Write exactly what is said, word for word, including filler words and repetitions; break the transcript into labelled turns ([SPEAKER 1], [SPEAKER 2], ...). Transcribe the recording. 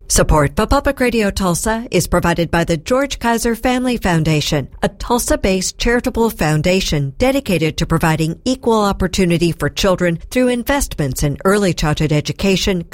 [SPEAKER 1] Support for Public Radio Tulsa is provided by the George Kaiser Family Foundation, a Tulsa-based charitable foundation dedicated to providing equal opportunity for children through investments in early childhood education,